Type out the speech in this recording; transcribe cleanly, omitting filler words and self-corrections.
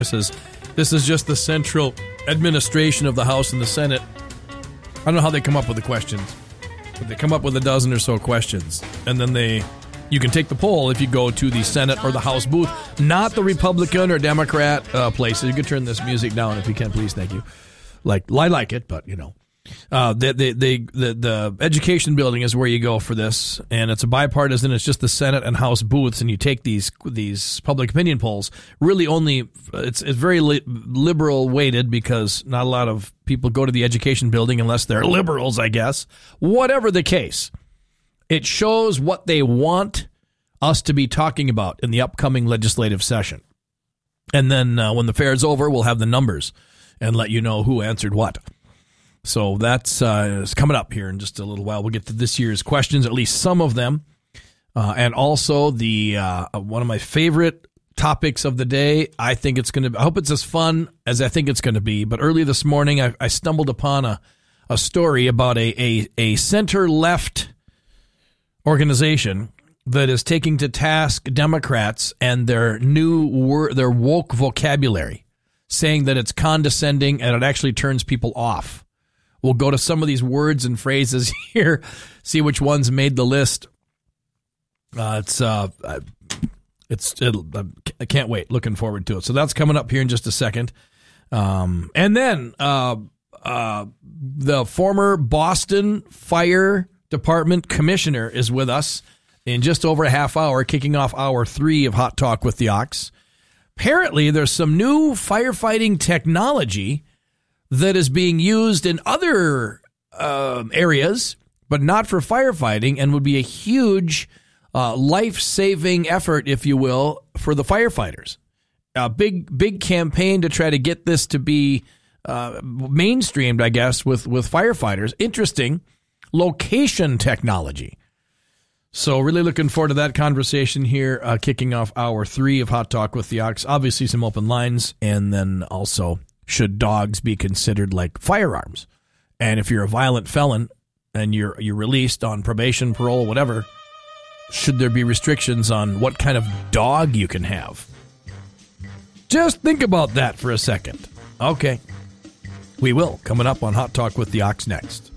This is just the central administration of the House and the Senate. I don't know how they come up with the questions, but they come up with a dozen or so questions, and then you can take the poll if you go to the Senate or the House booth, not the Republican or Democrat places. You can turn this music down if you can, please. Thank you. I like it, but the education building is where you go for this, and it's a bipartisan. It's just the Senate and House booths, and you take these public opinion polls. Really, only it's very liberal weighted because not a lot of people go to the education building unless they're liberals, I guess. Whatever the case, it shows what they want us to be talking about in the upcoming legislative session, and then when the fair is over, we'll have the numbers and let you know who answered what. So that's coming up here in just a little while. We'll get to this year's questions, at least some of them, and also the one of my favorite topics of the day. I hope it's as fun as I think it's going to be. But early this morning, I stumbled upon a story about a center-left organization that is taking to task Democrats and their woke vocabulary, saying that it's condescending and it actually turns people off. We'll go to some of these words and phrases here, see which ones made the list. I can't wait. Looking forward to it. So that's coming up here in just a second. And then the former Boston Fire Department commissioner is with us in just over a half hour, kicking off hour 3 of Hot Talk with the Ox. Apparently, there's some new firefighting technology that is being used in other areas, but not for firefighting, and would be a huge life-saving effort, if you will, for the firefighters. A big campaign to try to get this to be mainstreamed, I guess, with firefighters. Interesting location technology. So really looking forward to that conversation here, kicking off hour 3 of Hot Talk with the Ox. Obviously some open lines, and then also, should dogs be considered like firearms? And if you're a violent felon and you're released on probation, parole, whatever, should there be restrictions on what kind of dog you can have? Just think about that for a second. Okay. We will, coming up on Hot Talk with the Ox next.